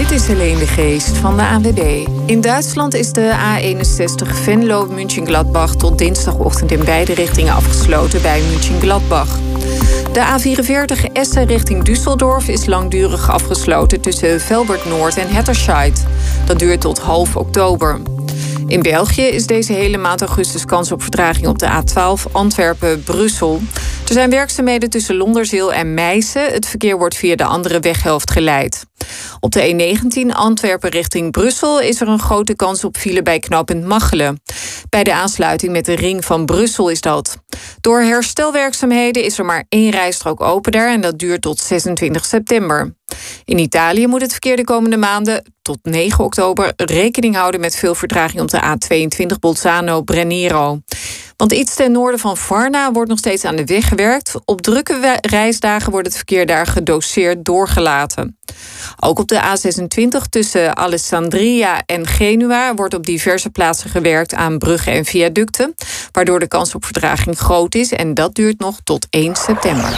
Dit is Helene de Geest van de ANWB. In Duitsland is de A61 Venlo-München-Gladbach tot dinsdagochtend in beide richtingen afgesloten bij München-Gladbach. De A44 Essen richting Düsseldorf is langdurig afgesloten tussen Velbert-Noord en Hetterscheid. Dat duurt tot half oktober. In België is deze hele maand augustus kans op vertraging op de A12 Antwerpen-Brussel. Er zijn werkzaamheden tussen Londerzeel en Meissen. Het verkeer wordt via de andere weghelft geleid. Op de E19 Antwerpen richting Brussel is er een grote kans op file bij knooppunt Machelen. Bij de aansluiting met de ring van Brussel is dat. Door herstelwerkzaamheden is er maar 1 rijstrook open daar en dat duurt tot 26 september. In Italië moet het verkeer de komende maanden tot 9 oktober rekening houden met veel vertraging op de A22 Bolzano-Brennero. Want iets ten noorden van Varna wordt nog steeds aan de weg gewerkt. Op drukke reisdagen wordt het verkeer daar gedoseerd doorgelaten. Ook op de A26 tussen Alessandria en Genua wordt op diverse plaatsen gewerkt aan bruggen en viaducten, waardoor de kans op vertraging groot is en dat duurt nog tot 1 september.